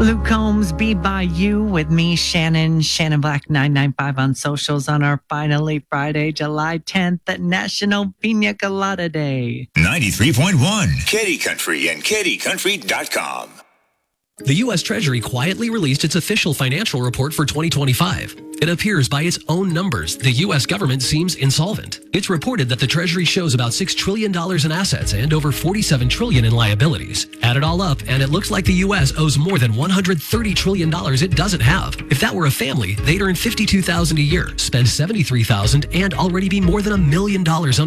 Luke Combs, Be By You with me, Shannon Black 995 on socials on our finally Friday, July 10th, National Pina Colada Day. 93.1 Kitty Country and kittycountry.com. The U.S. Treasury quietly released its official financial report for 2025. It appears by its own numbers, the U.S. government seems insolvent. It's reported that the Treasury shows about $6 trillion in assets and over $47 trillion in liabilities. Add it all up, and it looks like the U.S. owes more than $130 trillion it doesn't have. If that were a family, they'd earn $52,000 a year, spend $73,000, and already be more than $1 million under